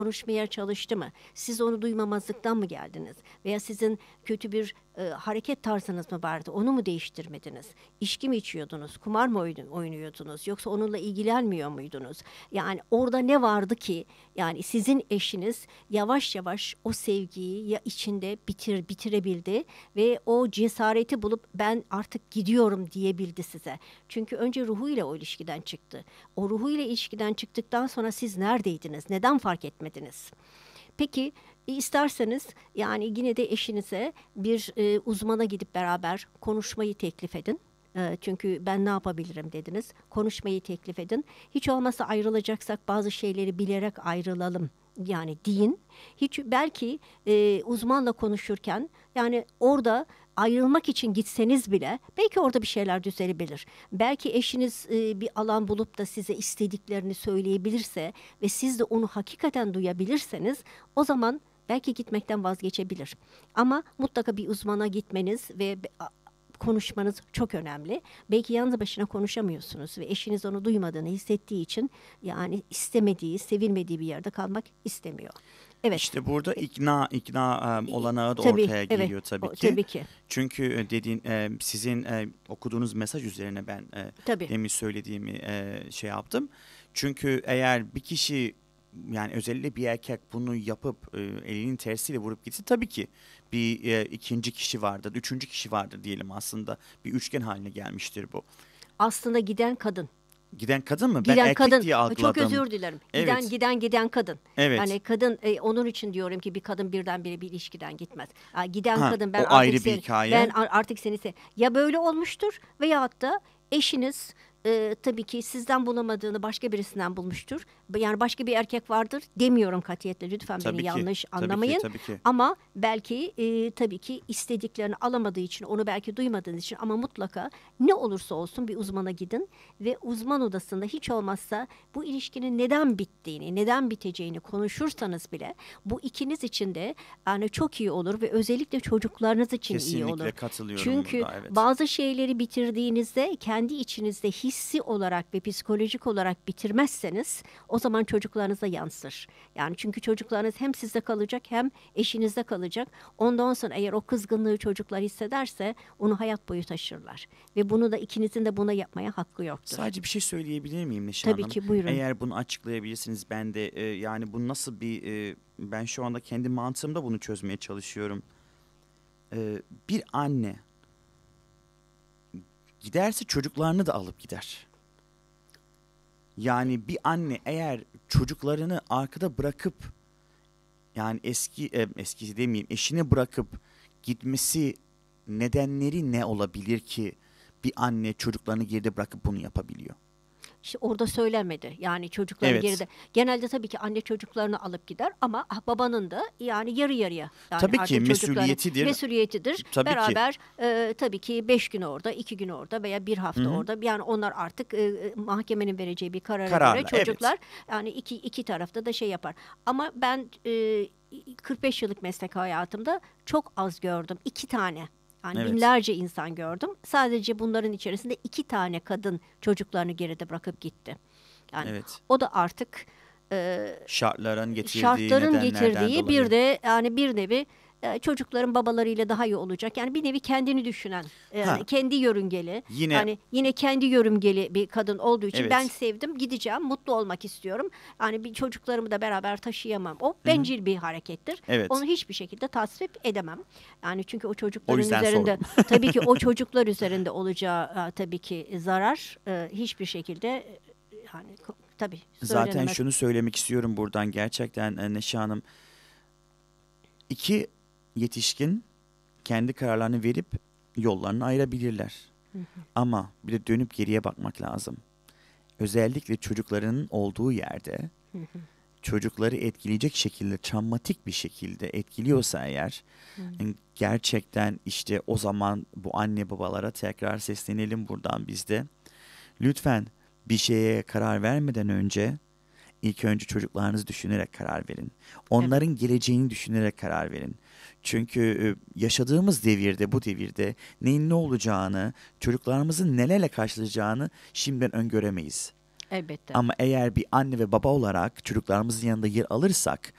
konuşmaya çalıştı mı? Siz onu duymamazlıktan mı geldiniz? Veya sizin kötü bir hareket tarzınız mı vardı? Onu mu değiştirmediniz? İçki mi içiyordunuz? Kumar mı oynuyordunuz? Yoksa onunla ilgilenmiyor muydunuz? Yani orada ne vardı ki? Yani sizin eşiniz yavaş yavaş o sevgiyi ya içinde bitirebildi ve o cesareti bulup ben artık gidiyorum diyebildi size. Çünkü önce ruhuyla o ilişkiden çıktı. O ruhuyla ilişkiden çıktıktan sonra siz neredeydiniz? Neden fark etmediniz? Peki isterseniz yani yine de eşinize bir uzmana gidip beraber konuşmayı teklif edin. Çünkü ben ne yapabilirim dediniz. Konuşmayı teklif edin. Hiç olmazsa ayrılacaksak bazı şeyleri bilerek ayrılalım. Yani deyin. Hiç belki uzmanla konuşurken yani orada ayrılmak için gitseniz bile belki orada bir şeyler düzelebilir. Belki eşiniz bir alan bulup da size istediklerini söyleyebilirse ve siz de onu hakikaten duyabilirseniz o zaman belki gitmekten vazgeçebilir. Ama mutlaka bir uzmana gitmeniz ve konuşmanız çok önemli. Belki yalnız başına konuşamıyorsunuz ve eşiniz onu duymadığını hissettiği için yani istemediği, sevilmediği bir yerde kalmak istemiyor. Evet. İşte burada ikna olanağı da Tabii, ortaya evet. geliyor tabii ki. Tabii ki. Çünkü sizin okuduğunuz mesaj üzerine ben Tabii. demin söylediğimi şey yaptım. Çünkü eğer bir kişi yani özellikle bir erkek bunu yapıp elinin tersiyle vurup gitsin tabii ki bir ikinci kişi vardır, üçüncü kişi vardır diyelim aslında. Bir üçgen haline gelmiştir bu. Aslında giden kadın. Giden kadın mı? Ben Giden erkek kadın. diye Çok algıladım. özür dilerim. Evet, Giden kadın. evet. Yani kadın onun için diyorum ki bir kadın birdenbire bir ilişkiden gitmez. Giden Ha, kadın ben o artık ayrı bir seni ben hikaye. artık seni ya böyle olmuştur veyahut da eşiniz tabii ki sizden bulamadığını başka birisinden bulmuştur. Yani başka bir erkek vardır demiyorum katiyetle. Lütfen beni Tabii ki, yanlış tabii ki, anlamayın. tabii ki. Ama belki tabii ki istediklerini alamadığı için, onu belki duymadığınız için ama mutlaka ne olursa olsun bir uzmana gidin ve uzman odasında hiç olmazsa bu ilişkinin neden bittiğini, neden biteceğini konuşursanız bile bu ikiniz için de yani çok iyi olur ve özellikle çocuklarınız için iyi olur. Kesinlikle katılıyorum Çünkü burada, evet. bazı şeyleri bitirdiğinizde kendi içinizde hissi olarak ve psikolojik olarak bitirmezseniz o zaman çocuklarınıza yansır. Yani çünkü çocuklarınız hem sizde kalacak hem eşinizde kalacak. Ondan sonra eğer o kızgınlığı çocuklar hissederse onu hayat boyu taşırlar. Ve bunu da ikinizin de buna yapmaya hakkı yoktur. Sadece bir şey söyleyebilir miyim Neşe Tabii Hanım? ki buyurun. Eğer bunu açıklayabilirsiniz ben de yani bu nasıl bir ben şu anda kendi mantığımda bunu çözmeye çalışıyorum. Bir anne giderse çocuklarını da alıp gider. Yani bir anne eğer çocuklarını arkada bırakıp yani eskisi demeyeyim eşini bırakıp gitmesi nedenleri ne olabilir ki bir anne çocuklarını geride bırakıp bunu yapabiliyor? İşte orada söylemedi. Yani çocukları Evet. geride. Genelde tabii ki anne çocuklarını alıp gider ama babanın da yani yarı yarıya. Yani Tabii ki artık çocuklarını mesuliyetidir. mesuliyetidir. Tabii ki. Beraber tabii ki 5 gün orada, 2 gün orada veya bir Hı hafta hı. orada. Yani onlar artık mahkemenin vereceği bir karara göre Kararla, evet. çocuklar yani iki tarafta da şey yapar. Ama ben 45 yıllık meslek hayatımda çok az gördüm. 2 tane. Yani Evet. binlerce insan gördüm. Sadece bunların içerisinde 2 tane kadın çocuklarını geride bırakıp gitti. Yani Evet. o da artık Şartların getirdiği şartların nedenlerden getirdiği dolayı. bir de yani bir nevi çocukların babalarıyla daha iyi olacak. Yani bir nevi kendini düşünen, Ha, kendi yörüngeli. yine Yani yine kendi yörüngeli bir kadın olduğu için ben evet. sevdim, gideceğim, mutlu olmak istiyorum. Yani bir çocuklarımı da beraber taşıyamam. O Hı hı. bencil bir harekettir. Evet. Onu hiçbir şekilde tasvip edemem. Yani çünkü o O çocukların yüzden üzerinde sordum. tabii ki o çocuklar üzerinde olacağı tabii ki zarar hiçbir şekilde yani tabii Zaten söylenemez. şunu söylemek istiyorum buradan gerçekten Neşe Hanım. İki yetişkin kendi kararlarını verip yollarını ayırabilirler. Ama bir de dönüp geriye bakmak lazım. Özellikle çocukların olduğu yerde çocukları etkileyecek şekilde, travmatik bir şekilde etkiliyorsa eğer gerçekten işte o zaman bu anne babalara tekrar seslenelim buradan biz de. Lütfen bir şeye karar vermeden önce ilk önce çocuklarınızı düşünerek karar verin. Onların geleceğini düşünerek karar verin. Çünkü yaşadığımız devirde, bu devirde neyin ne olacağını, çocuklarımızın nelerle karşılaşacağını şimdiden öngöremeyiz. Elbette. Ama eğer bir anne ve baba olarak çocuklarımızın yanında yer alırsak